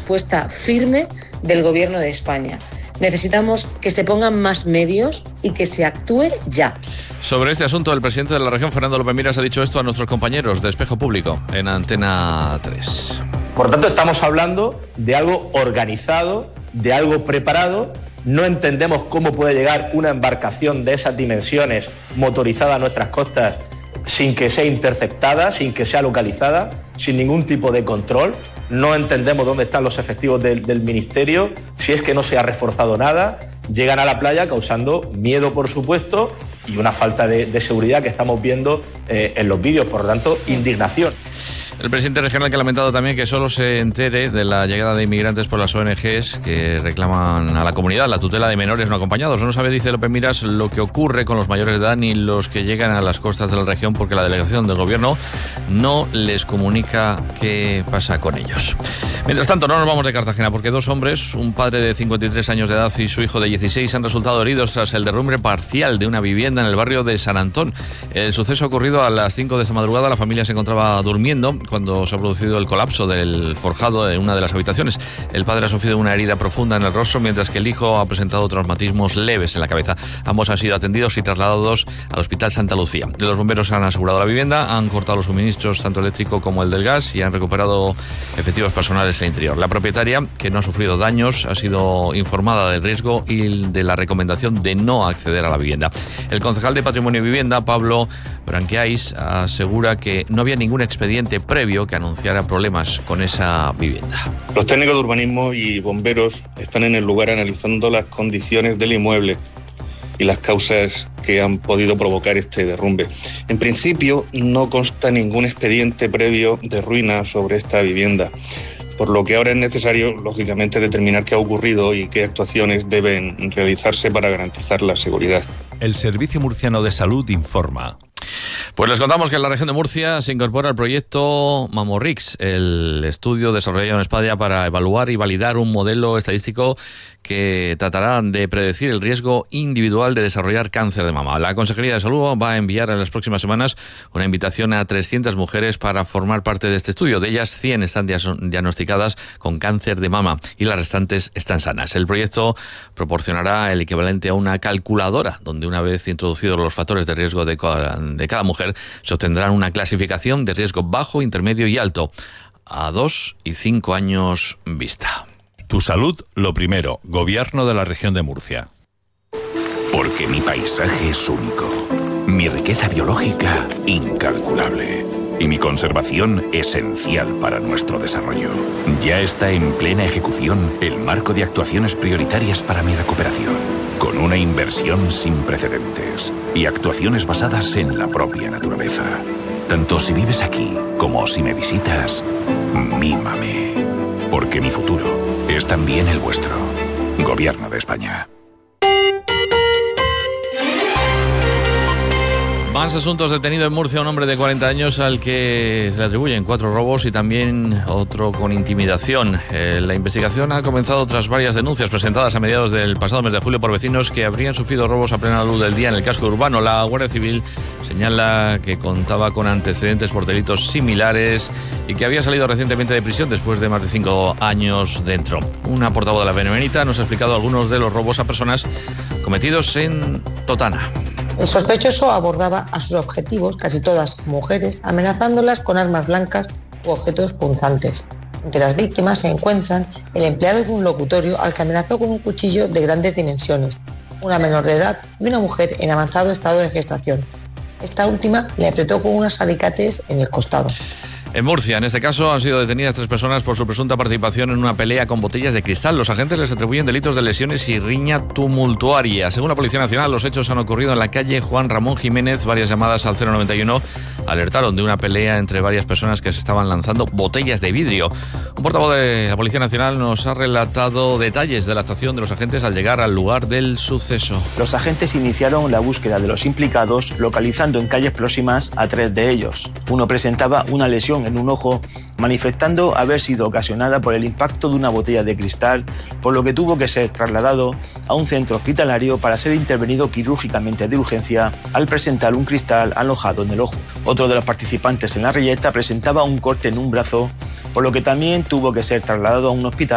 respuesta firme del Gobierno de España. Necesitamos que se pongan más medios y que se actúe ya. Sobre este asunto, el presidente de la región, Fernando López Miras, ha dicho esto a nuestros compañeros de Espejo Público en Antena 3. Por tanto, estamos hablando de algo organizado, de algo preparado. No entendemos cómo puede llegar una embarcación de esas dimensiones motorizada a nuestras costas sin que sea interceptada, sin que sea localizada, sin ningún tipo de control. No entendemos dónde están los efectivos del Ministerio, si es que no se ha reforzado nada. Llegan a la playa causando miedo, por supuesto, y una falta de seguridad que estamos viendo en los vídeos. Por lo tanto, indignación. El presidente regional que ha lamentado también que solo se entere de la llegada de inmigrantes por las ONGs que reclaman a la comunidad la tutela de menores no acompañados. No sabe, dice López Miras, lo que ocurre con los mayores de edad ni los que llegan a las costas de la región porque la delegación del gobierno no les comunica qué pasa con ellos. Mientras tanto, no nos vamos de Cartagena porque dos hombres, un padre de 53 años de edad y su hijo de 16, han resultado heridos tras el derrumbe parcial de una vivienda en el barrio de San Antón. El suceso ha ocurrido a las 5 de esta madrugada. La familia se encontraba durmiendo cuando se ha producido el colapso del forjado en una de las habitaciones. El padre ha sufrido una herida profunda en el rostro, mientras que el hijo ha presentado traumatismos leves en la cabeza. Ambos han sido atendidos y trasladados al Hospital Santa Lucía. Los bomberos han asegurado la vivienda, han cortado los suministros tanto eléctrico como el del gas y han recuperado efectivos personales en el interior. La propietaria, que no ha sufrido daños, ha sido informada del riesgo y de la recomendación de no acceder a la vivienda. El concejal de Patrimonio y Vivienda, Pablo Branquiais, asegura que no había ningún expediente previo que anunciara problemas con esa vivienda. Los técnicos de urbanismo y bomberos están en el lugar analizando las condiciones del inmueble y las causas que han podido provocar este derrumbe. En principio, no consta ningún expediente previo de ruina sobre esta vivienda, por lo que ahora es necesario, lógicamente, determinar qué ha ocurrido y qué actuaciones deben realizarse para garantizar la seguridad. El Servicio Murciano de Salud informa. Pues les contamos que en la región de Murcia se incorpora el proyecto Mamorrix, el estudio desarrollado en España para evaluar y validar un modelo estadístico que tratará de predecir el riesgo individual de desarrollar cáncer de mama. La Consejería de Salud va a enviar en las próximas semanas una invitación a 300 mujeres para formar parte de este estudio. De ellas, 100 están diagnosticadas con cáncer de mama y las restantes están sanas. El proyecto proporcionará el equivalente a una calculadora, donde una vez introducidos los factores de riesgo de cada mujer, se obtendrá una clasificación de riesgo bajo, intermedio y alto, a 2 y 5 años vista. Tu salud, lo primero. Gobierno de la región de Murcia. Porque mi paisaje es único, mi riqueza biológica incalculable y mi conservación esencial para nuestro desarrollo. Ya está en plena ejecución el marco de actuaciones prioritarias para mi recuperación, con una inversión sin precedentes y actuaciones basadas en la propia naturaleza. Tanto si vives aquí como si me visitas, mímame. Porque mi futuro es también el vuestro. Gobierno de España. Más asuntos. Detenido en Murcia un hombre de 40 años al que se le atribuyen 4 robos y también otro con intimidación. La investigación ha comenzado tras varias denuncias presentadas a mediados del pasado mes de julio por vecinos que habrían sufrido robos a plena luz del día en el casco urbano. La Guardia Civil señala que contaba con antecedentes por delitos similares y que había salido recientemente de prisión después de más de 5 años dentro. Una portavoz de la Benemérita nos ha explicado algunos de los robos a personas cometidos en Totana. El sospechoso abordaba a sus objetivos, casi todas mujeres, amenazándolas con armas blancas u objetos punzantes. Entre las víctimas se encuentran el empleado de un locutorio al que amenazó con un cuchillo de grandes dimensiones, una menor de edad y una mujer en avanzado estado de gestación. Esta última le apretó con unos alicates en el costado. En Murcia, en este caso, han sido detenidas 3 personas por su presunta participación en una pelea con botellas de cristal. Los agentes les atribuyen delitos de lesiones y riña tumultuaria. Según la Policía Nacional, los hechos han ocurrido en la calle Juan Ramón Jiménez. Varias llamadas al 091 alertaron de una pelea entre varias personas que se estaban lanzando botellas de vidrio. Un portavoz de la Policía Nacional nos ha relatado detalles de la actuación de los agentes al llegar al lugar del suceso. Los agentes iniciaron la búsqueda de los implicados, localizando en calles próximas a 3 de ellos. Uno presentaba una lesión en un ojo, manifestando haber sido ocasionada por el impacto de una botella de cristal, por lo que tuvo que ser trasladado a un centro hospitalario para ser intervenido quirúrgicamente de urgencia al presentar un cristal alojado en el ojo. Otro de los participantes en la reyerta presentaba un corte en un brazo, por lo que también tuvo que ser trasladado a un hospital